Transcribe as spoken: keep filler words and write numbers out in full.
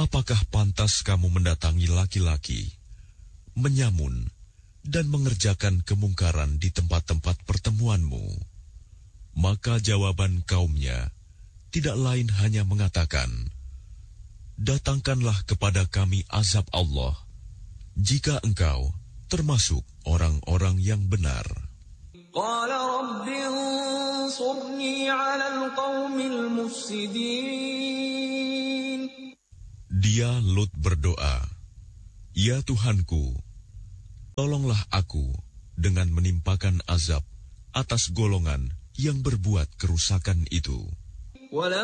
apakah pantas kamu mendatangi laki-laki, menyamun, dan mengerjakan kemungkaran di tempat-tempat pertemuanmu? Maka jawaban kaumnya tidak lain hanya mengatakan, datangkanlah kepada kami azab Allah, jika engkau termasuk orang-orang yang benar. قال رب انصرني على القوم المفسدين. Dia Lut berdoa, ya Tuhanku, tolonglah aku dengan menimpakan azab atas golongan yang berbuat kerusakan itu.